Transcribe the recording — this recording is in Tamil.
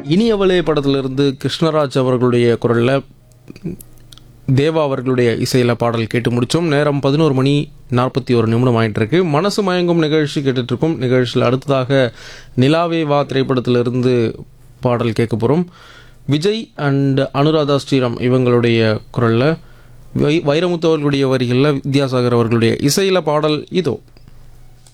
இனியவளே படத்திலிருந்து கிருஷ்ணராஜ் அவர்களுடைய குரலில் தேவா அவர்களுடைய இசையில் பாடல் கேட்டு முடித்தோம். நேரம் 11:41 ஆயிட்டிருக்கு. மனசு மயங்கும் நிகழ்ச்சி கேட்டுட்ருக்கோம். நிகழ்ச்சியில் அடுத்ததாக நிலாவே வா திரைப்படத்திலிருந்து பாடல் கேட்க போகிறோம். விஜய் அண்ட் அனுராதா ஸ்ரீராம் இவங்களுடைய குரலில் வைரமுத்து அவர்களுடைய வரிகளில் வித்யாசாகர் அவர்களுடைய இசையில் பாடல் இதோ.